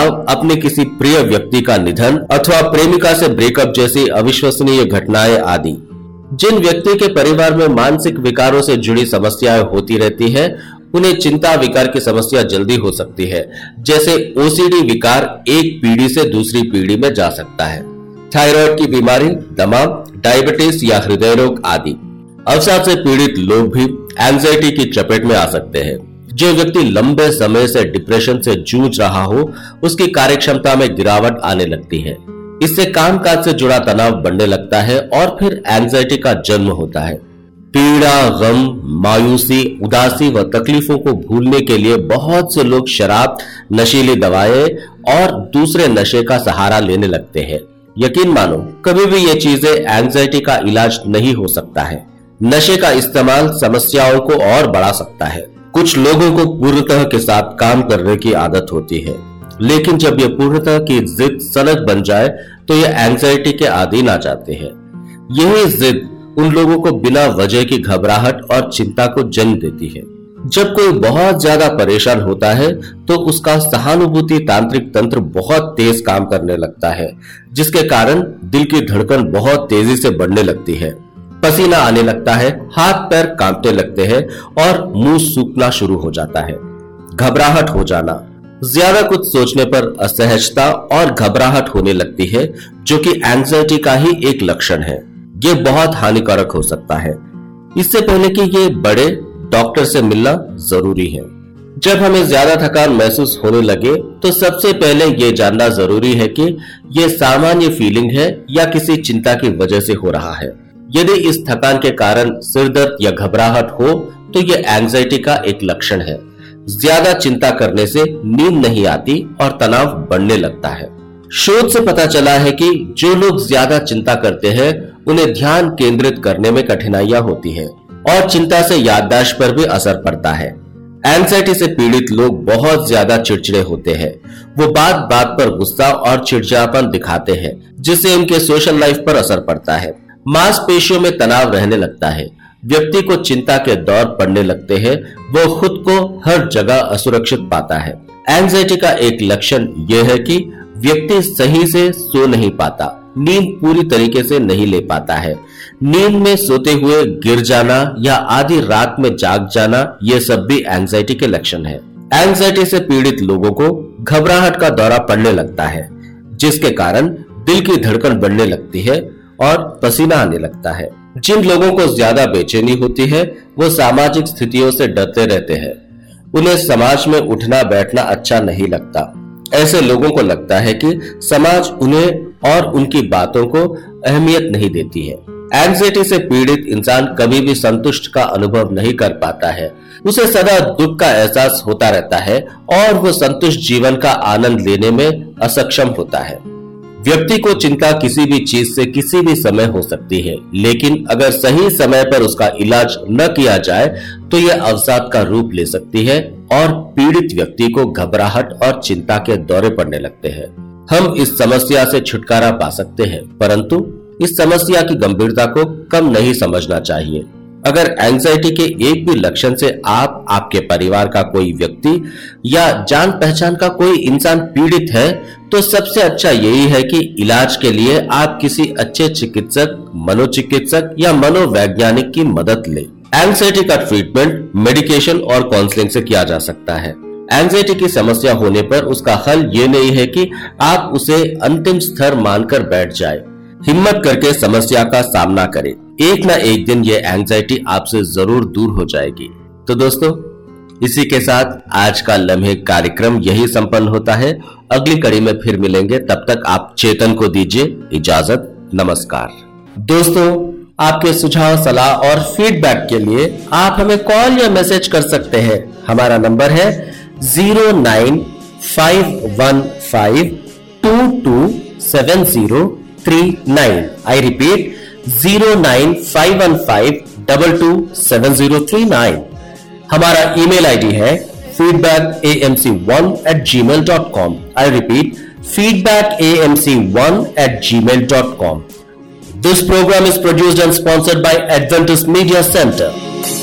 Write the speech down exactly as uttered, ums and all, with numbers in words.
अपने किसी प्रिय व्यक्ति का निधन अथवा प्रेमिका से ब्रेकअप जैसी अविश्वसनीय घटनाएं आदि। जिन व्यक्ति के परिवार में मानसिक विकारों से जुड़ी समस्याएं होती रहती है, उन्हें चिंता विकार की समस्या जल्दी हो सकती है। जैसे ओसीडी विकार एक पीढ़ी से दूसरी पीढ़ी में जा सकता है। थायराइड की बीमारी, दमा, डायबिटीज या हृदय रोग आदि। अवसाद से पीड़ित लोग भी एंजाइटी की चपेट में आ सकते हैं। जो व्यक्ति लंबे समय से डिप्रेशन से जूझ रहा हो, उसकी कार्यक्षमता में गिरावट आने लगती है। इससे कामकाज से जुड़ा तनाव बढ़ने लगता है और फिर एंजाइटी का जन्म होता है। पीड़ा, गम, मायूसी, उदासी व तकलीफों को भूलने के लिए बहुत से लोग शराब, नशीली दवाएं और दूसरे नशे का सहारा लेने लगते हैं। यकीन मानो, कभी भी ये चीजें एंजाइटी का इलाज नहीं हो सकता है। नशे का इस्तेमाल समस्याओं को और बढ़ा सकता है। कुछ लोगों को पूर्णतः के साथ काम करने की आदत होती है, लेकिन जब ये पूर्णतः की जिद सनक बन जाए तो ये एंजाइटी के अधीन आ जाते हैं। यही जिद उन लोगों को बिना वजह की घबराहट और चिंता को जन्म देती है। जब कोई बहुत ज्यादा परेशान होता है तो उसका सहानुभूति तांत्रिक तंत्र बहुत तेज काम करने लगता है, जिसके कारण दिल की धड़कन बहुत तेजी से बढ़ने लगती है, पसीना आने लगता है, हाथ पैर कांपने लगते हैं और मुंह सूखना शुरू हो जाता है। घबराहट हो जाना, ज्यादा कुछ सोचने पर असहजता और घबराहट होने लगती है, जो कि एंजाइटी का ही एक लक्षण है। ये बहुत हानिकारक हो सकता है। इससे पहले कि ये बढ़े, डॉक्टर से मिलना जरूरी है। जब हमें ज्यादा थकान महसूस होने लगे तो सबसे पहले ये जानना जरूरी है कि ये सामान्य फीलिंग है या किसी चिंता की वजह से हो रहा है। यदि इस थकान के कारण सिरदर्द या घबराहट हो तो ये एंजाइटी का एक लक्षण है। ज्यादा चिंता करने से नींद नहीं आती और तनाव बढ़ने लगता है। शोध से पता चला है कि जो लोग ज्यादा चिंता करते हैं उन्हें ध्यान केंद्रित करने में कठिनाइयां होती हैं और चिंता से याददाश्त पर भी असर पड़ता है। एंजाइटी से पीड़ित लोग बहुत ज्यादा चिड़चिड़े होते हैं। वो बात बात पर गुस्सा और चिड़चिड़ापन दिखाते हैं, जिससे उनके सोशल लाइफ पर असर पड़ता है। मांसपेशियों में तनाव रहने लगता है। व्यक्ति को चिंता के दौर पड़ने लगते हैं। वो खुद को हर जगह असुरक्षित पाता है। एंजाइटी का एक लक्षण यह है कि व्यक्ति सही से सो नहीं पाता, नींद पूरी तरीके से नहीं ले पाता है। नींद में सोते हुए गिर जाना या आधी रात में जाग जाना, ये सब भी एंजाइटी के लक्षण है। एंजाइटी से पीड़ित लोगों को घबराहट का दौरा पड़ने लगता है, जिसके कारण दिल की धड़कन बढ़ने लगती है और पसीना आने लगता है। जिन लोगों को ज्यादा बेचैनी होती है वो सामाजिक स्थितियों से डरते रहते हैं। उन्हें समाज में उठना बैठना अच्छा नहीं लगता। ऐसे लोगों को लगता है कि समाज उन्हें और उनकी बातों को अहमियत नहीं देती है। एंजाइटी से पीड़ित इंसान कभी भी संतुष्ट का अनुभव नहीं कर पाता है। उसे सदा दुख का एहसास होता रहता है और वो संतुष्ट जीवन का आनंद लेने में असक्षम होता है। व्यक्ति को चिंता किसी भी चीज से किसी भी समय हो सकती है, लेकिन अगर सही समय पर उसका इलाज न किया जाए तो यह अवसाद का रूप ले सकती है और पीड़ित व्यक्ति को घबराहट और चिंता के दौरे पड़ने लगते हैं। हम इस समस्या से छुटकारा पा सकते हैं, परंतु इस समस्या की गंभीरता को कम नहीं समझना चाहिए। अगर एंजाइटी के एक भी लक्षण से आप, आपके परिवार का कोई व्यक्ति या जान पहचान का कोई इंसान पीड़ित है तो सबसे अच्छा यही है कि इलाज के लिए आप किसी अच्छे चिकित्सक, मनोचिकित्सक या मनोवैज्ञानिक की मदद लें। एंजाइटी का ट्रीटमेंट मेडिकेशन और काउंसलिंग से किया जा सकता है। एंजाइटी की समस्या होने पर उसका हल ये नहीं है कि आप उसे अंतिम स्तर मानकर बैठ जाए। हिम्मत करके समस्या का सामना करें। एक ना एक दिन ये एंजाइटी आपसे जरूर दूर हो जाएगी। तो दोस्तों, इसी के साथ आज का लम्हे कार्यक्रम यही संपन्न होता है। अगली कड़ी में फिर मिलेंगे, तब तक आप चेतन को दीजिए इजाजत। नमस्कार। दोस्तों, आपके सुझाव, सलाह और फीडबैक के लिए आप हमें कॉल या मैसेज कर सकते हैं। हमारा नंबर है zero nine five one five to to seven zero three nine. I repeat, zero nine five one five double two seven zero three nine. हमारा ईमेल आईडी है feedback A M C one eight ji mail dot com. I repeat, feedback A M C one eight ji mail dot com. This program is produced and sponsored by Adventist Media Center.